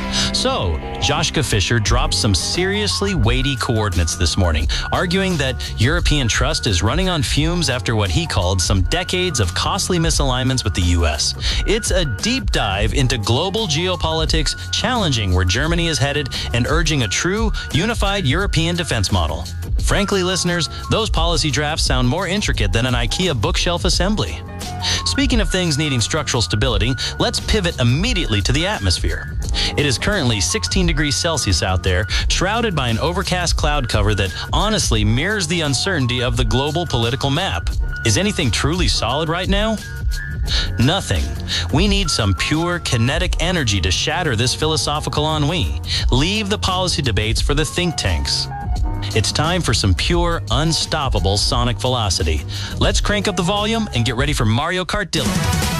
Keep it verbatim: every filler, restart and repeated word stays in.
So, Joschka Fischer dropped some seriously weighty coordinates this morning, arguing that European trust is running on fumes after what he called some decades of costly misalignments with the U S. It's a deep dive into global geopolitics, challenging where Germany is headed and urging a true, unified European defense model. Frankly, listeners, those policy drafts sound more intricate than an IKEA bookshelf assembly. Speaking of things needing structural stability, let's pivot immediately to the atmosphere. It is currently sixteen degrees Celsius out there, shrouded by an overcast cloud cover that honestly mirrors the uncertainty of the global political map. Is anything truly solid right now? Nothing. We need some pure kinetic energy to shatter this philosophical ennui. Leave the policy debates for the think tanks. It's time for some pure, unstoppable sonic velocity. Let's crank up the volume and get ready for Mario Kart Dylan.